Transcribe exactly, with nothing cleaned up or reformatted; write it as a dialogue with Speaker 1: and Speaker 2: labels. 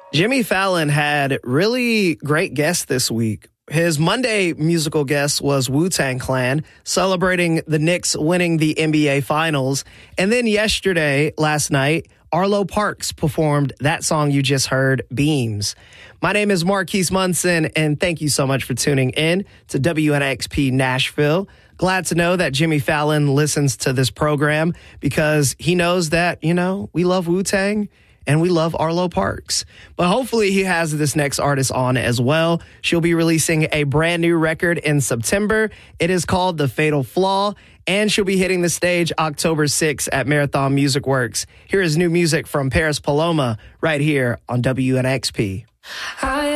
Speaker 1: Jimmy Fallon had really great guests this week. His Monday musical guest was Wu-Tang Clan, celebrating the Knicks winning the N B A Finals. And then yesterday, last night, Arlo Parks performed that song you just heard, Beams. My name is Marquise Munson, and thank you so much for tuning in to W N X P Nashville. Glad to know that Jimmy Fallon listens to this program because he knows that, you know, we love Wu-Tang and we love Arlo Parks. But hopefully he has this next artist on as well. She'll be releasing a brand new record in September. It is called The Fatal Flaw, and she'll be hitting the stage October sixth at Marathon Music Works. Here is new music from Paris Paloma right here on W N X P. I